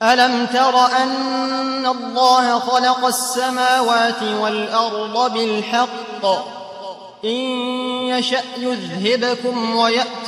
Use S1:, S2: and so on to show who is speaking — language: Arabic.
S1: ألم تر أن الله خلق السماوات والأرض بالحق إن يشأ يذهبكم ويأتي